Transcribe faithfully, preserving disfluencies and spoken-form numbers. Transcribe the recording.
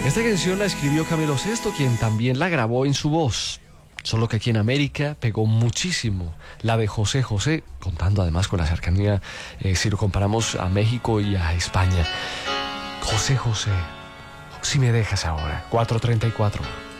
Esta canción la escribió Camilo Sesto, quien también la grabó en su voz. Solo que aquí en América pegó muchísimo la de José José, contando además con la cercanía, eh, si lo comparamos a México y a España. José José, si me dejas ahora, cuatro treinta y cuatro.